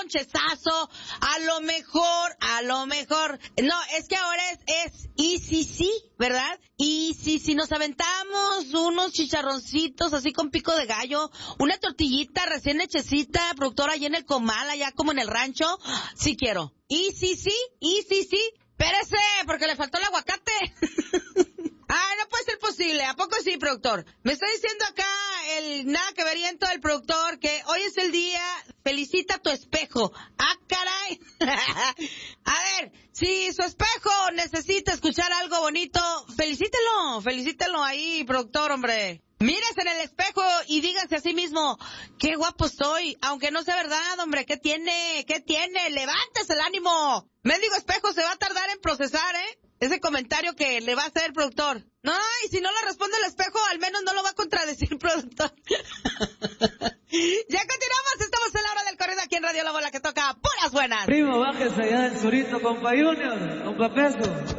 lonchezazo, a lo mejor, no, es que ahora es, y sí, ¿verdad? Y si nos aventamos unos chicharroncitos así con pico de gallo, una tortillita recién hechecita, productora, allá en el comal, allá como en el rancho, sí quiero. Y sí, espérese, porque le faltó el aguacate. No puede ser posible. ¿A poco sí, productor? Me está diciendo acá el nada que veriento del productor que hoy es el día, felicita tu espejo. Caray. A ver, si su espejo necesita escuchar algo bonito, felicítelo ahí, productor, hombre. Mírese en el espejo y dígase a sí mismo, qué guapo estoy, aunque no sea verdad, hombre, ¿qué tiene? Levántese el ánimo. Mendigo espejo se va a tardar en procesar, ese comentario que le va a hacer el productor. No, y si no le responde el espejo, al menos no lo va a contradecir el productor. Ya continuamos, estamos en la hora del corrido aquí en Radio La Bola, que toca puras buenas. Primo, bájese allá del surito, compa Junior, compa Peso.